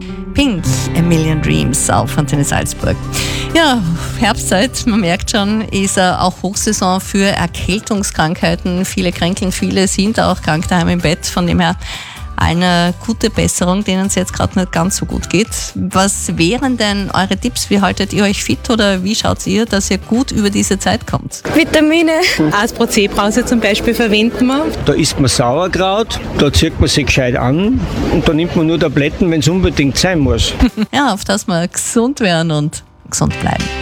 Pink, A Million Dreams auf Antenne Salzburg. Ja, Herbstzeit, man merkt schon, ist auch Hochsaison für Erkältungskrankheiten. Viele kränkeln, viele sind auch krank daheim im Bett. Von dem her eine gute Besserung, denen es jetzt gerade nicht ganz so gut geht. Was wären denn eure Tipps? Wie haltet ihr euch fit oder wie schaut ihr, dass ihr gut über diese Zeit kommt? Vitamine. Asproc-Brause zum Beispiel verwenden wir. Da isst man Sauerkraut, da zieht man sich gescheit an und da nimmt man nur Tabletten, wenn es unbedingt sein muss. Ja, auf dass wir gesund werden und gesund bleiben.